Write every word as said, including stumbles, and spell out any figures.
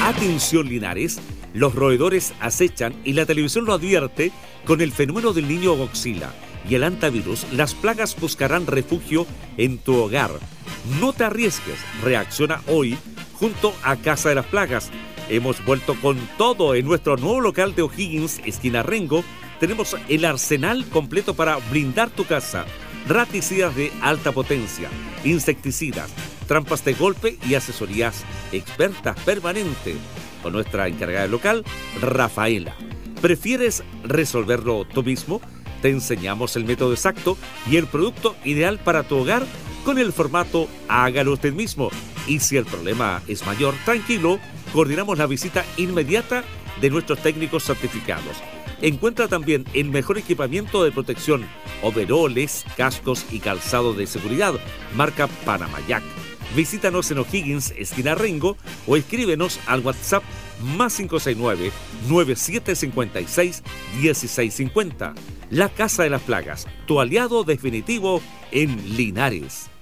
Atención Linares, los roedores acechan y la televisión lo advierte con el fenómeno del niño Godzilla y el antivirus. Las plagas buscarán refugio en tu hogar. No te arriesgues, reacciona hoy junto a Casa de las Plagas. Hemos vuelto con todo en nuestro nuevo local de O'Higgins, esquina Rengo. Tenemos el arsenal completo para blindar tu casa. Raticidas de alta potencia, insecticidas, trampas de golpe y asesorías expertas permanentes. Con nuestra encargada local, Rafaela. ¿Prefieres resolverlo tú mismo? Te enseñamos el método exacto y el producto ideal para tu hogar con el formato Hágalo usted mismo. Y si el problema es mayor, tranquilo, coordinamos la visita inmediata de nuestros técnicos certificados. Encuentra también el mejor equipamiento de protección, overoles, cascos y calzado de seguridad, marca Panamayac. Visítanos en O'Higgins, esquina Rengo, o escríbenos al WhatsApp más cinco seis nueve, nueve siete cinco seis, uno seis cinco cero. La Casa de las Plagas, tu aliado definitivo en Linares.